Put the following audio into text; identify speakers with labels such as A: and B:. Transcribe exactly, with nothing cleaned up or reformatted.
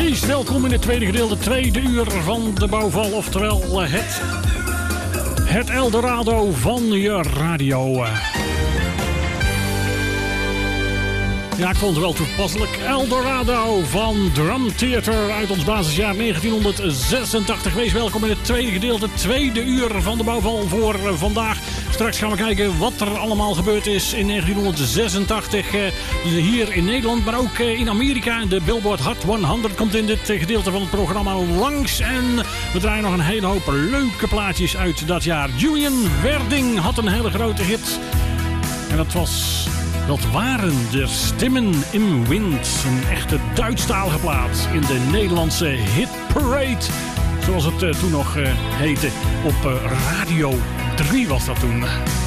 A: Wees welkom in het tweede gedeelte, tweede uur van de Bouwval. Oftewel het, het Eldorado van je radio. Ja, ik vond het wel toepasselijk. Eldorado van Drum Theater uit ons basisjaar negentienhonderdzesentachtig. Wees welkom in het tweede gedeelte, tweede uur van de Bouwval voor vandaag. Straks gaan we kijken wat er allemaal gebeurd is in negentienhonderdzesentachtig. Hier in Nederland, maar ook in Amerika. De Billboard Hot honderd komt in dit gedeelte van het programma langs. En we draaien nog een hele hoop leuke plaatjes uit dat jaar. Julian Werding had een hele grote hit. En dat was... Dat waren de Stimmen im Wind. Een echte Duitsstalige plaat in de Nederlandse Hit Parade. Zoals het uh, toen nog uh, heette. Op uh, Radio drie was dat toen.